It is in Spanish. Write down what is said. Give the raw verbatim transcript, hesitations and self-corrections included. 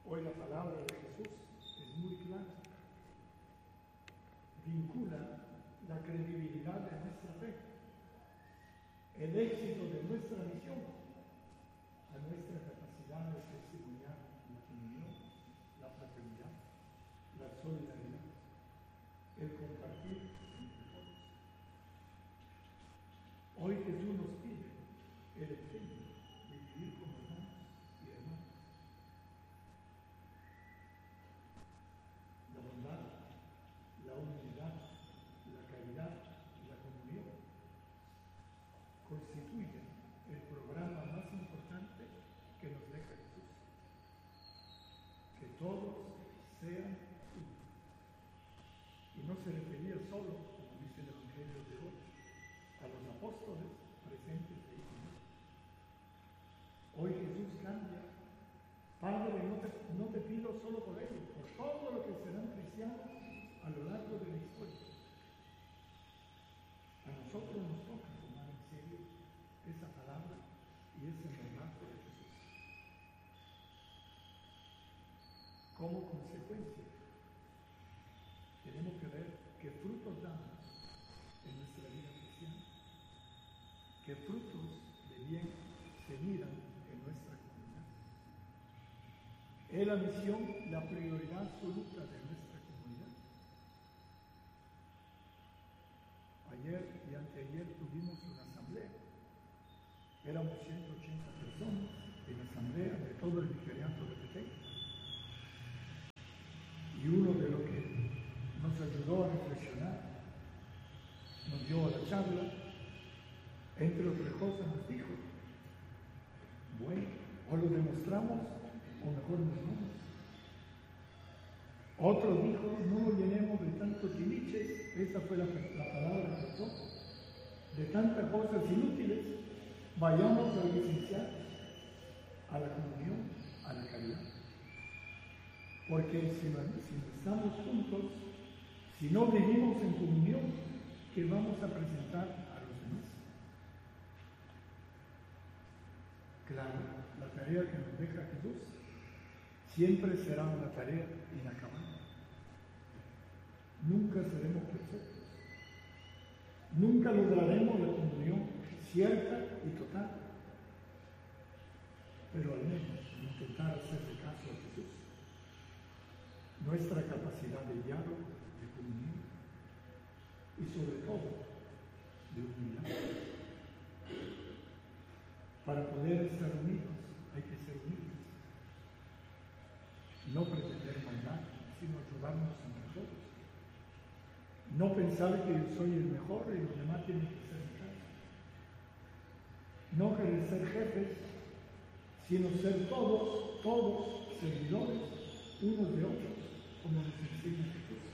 Hoy la palabra de Jesús es muy clara. Vincula la credibilidad de nuestra fe, el éxito de nuestra misión, a nuestra capacidad de testimoniar la comunión, la fraternidad, la solidaridad, el compartir entre todos. Hoy Jesús nos pide el empeño de vivir como hermanos y hermanas. La bondad, la humildad, la caridad y la comunión constituyen el programa más importante que nos deja Jesús. Que todos sean uno. Y no se refería solo, como dice el Evangelio de hoy, a los apóstoles presentes ahí. Hoy Jesús cambia. Padre, no te, no te pido solo por ellos, por todo lo que serán cristianos a lo largo de la historia. A nosotros nos toca tomar en serio esa palabra y ese mandato de Jesús. Como consecuencia, tenemos que ver qué frutos damos en nuestra vida cristiana, qué frutos de bien se miran en nuestra comunidad. Es la misión, la prioridad absoluta de nuestra comunidad. Ayer y anteayer tuvimos una asamblea. Éramos ciento ochenta personas en la asamblea de todo el vicariato de Petén. Y uno de los que nos ayudó a reflexionar, nos dio la charla, entre otras cosas nos dijo, bueno, o lo demostramos o mejor nos vamos. Otro dijo, no nos llenemos de tantos tiliches, esa fue la, la palabra que usó, de tantas cosas inútiles, vayamos a lo esencial, a la comunión, a la caridad. Porque si no, si no estamos juntos, si no vivimos en comunión, ¿qué vamos a presentar a los demás? Claro, la tarea que nos deja Jesús siempre será una tarea inacabada. Nunca seremos perfectos. Nunca lograremos la comunión cierta y total. Pero al menos intentar hacerle caso a Jesús. Nuestra capacidad de diálogo, de comunión y sobre todo de humildad. Para poder estar unidos hay que ser humildes. No pretender maldad, sino ayudarnos entre todos. No pensar que yo soy el mejor y los demás tienen que ser mi casa. No querer ser jefes, sino ser todos, todos servidores unos de otros, como nos enseña Jesús.